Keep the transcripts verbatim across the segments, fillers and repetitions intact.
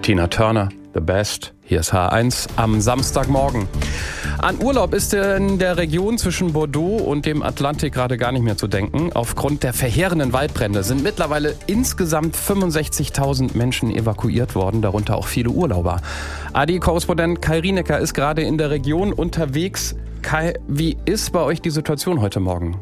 Tina Turner, The Best. Hier ist H eins am Samstagmorgen. An Urlaub ist in der Region zwischen Bordeaux und dem Atlantik gerade gar nicht mehr zu denken. Aufgrund der verheerenden Waldbrände sind mittlerweile insgesamt fünfundsechzigtausend Menschen evakuiert worden, darunter auch viele Urlauber. A D I-Korrespondent Kai Rienecker ist gerade in der Region unterwegs. Kai, wie ist bei euch die Situation heute Morgen?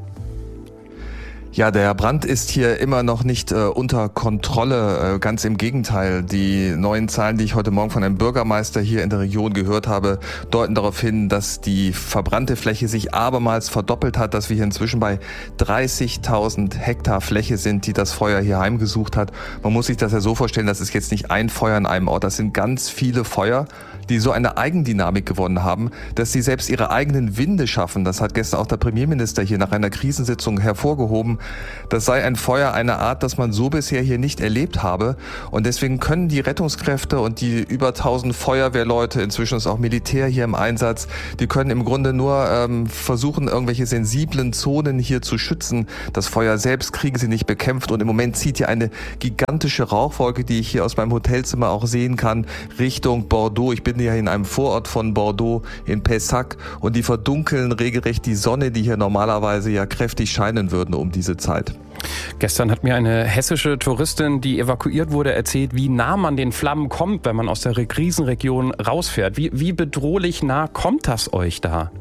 Ja, der Brand ist hier immer noch nicht äh, unter Kontrolle. Äh, ganz im Gegenteil. Die neuen Zahlen, die ich heute Morgen von einem Bürgermeister hier in der Region gehört habe, deuten darauf hin, dass die verbrannte Fläche sich abermals verdoppelt hat, dass wir hier inzwischen bei dreißigtausend Hektar Fläche sind, die das Feuer hier heimgesucht hat. Man muss sich das ja so vorstellen, das ist jetzt nicht ein Feuer an einem Ort, das sind ganz viele Feuer, die so eine Eigendynamik gewonnen haben, dass sie selbst ihre eigenen Winde schaffen. Das hat gestern auch der Premierminister hier nach einer Krisensitzung hervorgehoben. Das sei ein Feuer einer Art, das man so bisher hier nicht erlebt habe. Und deswegen können die Rettungskräfte und die über tausend Feuerwehrleute, inzwischen ist auch Militär hier im Einsatz, die können im Grunde nur ähm, versuchen, irgendwelche sensiblen Zonen hier zu schützen. Das Feuer selbst kriegen sie nicht bekämpft. Und im Moment zieht hier eine gigantische Rauchwolke, die ich hier aus meinem Hotelzimmer auch sehen kann, Richtung Bordeaux. Ich bin ja in einem Vorort von Bordeaux in Pessac und die verdunkeln regelrecht die Sonne, die hier normalerweise ja kräftig scheinen würden um diese Zeit. Gestern hat mir eine hessische Touristin, die evakuiert wurde, erzählt, wie nah man den Flammen kommt, wenn man aus der Krisenregion rausfährt. Wie, wie bedrohlich nah kommt das euch da?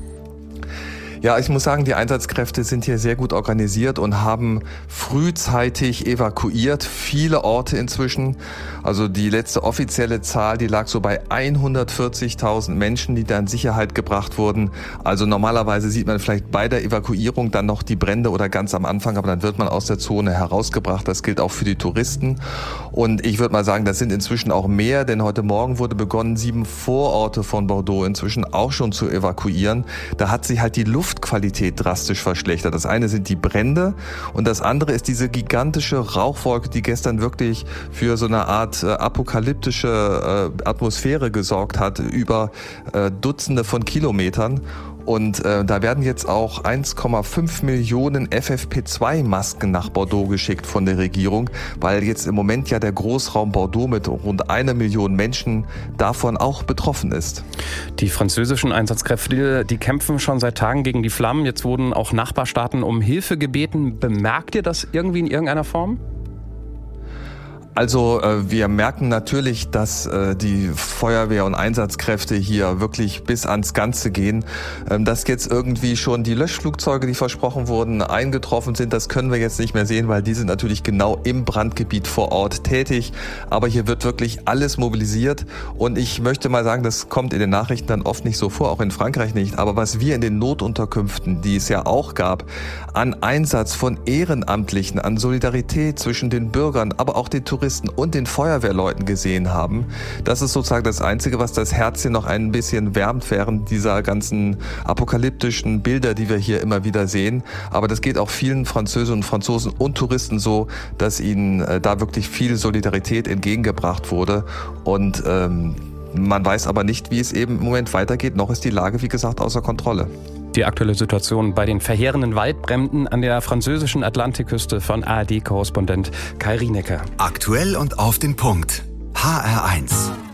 Ja, ich muss sagen, die Einsatzkräfte sind hier sehr gut organisiert und haben frühzeitig evakuiert. Viele Orte inzwischen. Also die letzte offizielle Zahl, die lag so bei hundertvierzigtausend Menschen, die da in Sicherheit gebracht wurden. Also normalerweise sieht man vielleicht bei der Evakuierung dann noch die Brände oder ganz am Anfang, aber dann wird man aus der Zone herausgebracht. Das gilt auch für die Touristen. Und ich würde mal sagen, das sind inzwischen auch mehr, denn heute Morgen wurde begonnen, sieben Vororte von Bordeaux inzwischen auch schon zu evakuieren. Da hat sich halt die Luft Luftqualität drastisch verschlechtert. Das eine sind die Brände und das andere ist diese gigantische Rauchwolke, die gestern wirklich für so eine Art äh, apokalyptische äh, Atmosphäre gesorgt hat, über äh, Dutzende von Kilometern. Und äh, da werden jetzt auch eins Komma fünf Millionen F F P zwei Masken nach Bordeaux geschickt von der Regierung, weil jetzt im Moment ja der Großraum Bordeaux mit rund einer Million Menschen davon auch betroffen ist. Die französischen Einsatzkräfte, die kämpfen schon seit Tagen gegen die Flammen. Jetzt wurden auch Nachbarstaaten um Hilfe gebeten. Bemerkt ihr das irgendwie in irgendeiner Form? Also äh, wir merken natürlich, dass äh, die Feuerwehr und Einsatzkräfte hier wirklich bis ans Ganze gehen. Ähm, dass jetzt irgendwie schon die Löschflugzeuge, die versprochen wurden, eingetroffen sind, das können wir jetzt nicht mehr sehen, weil die sind natürlich genau im Brandgebiet vor Ort tätig. Aber hier wird wirklich alles mobilisiert und ich möchte mal sagen, das kommt in den Nachrichten dann oft nicht so vor, auch in Frankreich nicht. Aber was wir in den Notunterkünften, die es ja auch gab, an Einsatz von Ehrenamtlichen, an Solidarität zwischen den Bürgern, aber auch den Touristen und den Feuerwehrleuten gesehen haben. Das ist sozusagen das Einzige, was das Herz hier noch ein bisschen wärmt während dieser ganzen apokalyptischen Bilder, die wir hier immer wieder sehen. Aber das geht auch vielen Französinnen und Franzosen und Touristen so, dass ihnen äh, da wirklich viel Solidarität entgegengebracht wurde. Und ähm, man weiß aber nicht, wie es eben im Moment weitergeht. Noch ist die Lage, wie gesagt, außer Kontrolle. Die aktuelle Situation bei den verheerenden Waldbränden an der französischen Atlantikküste von A R D-Korrespondent Kai Rienecker. Aktuell und auf den Punkt. H R eins.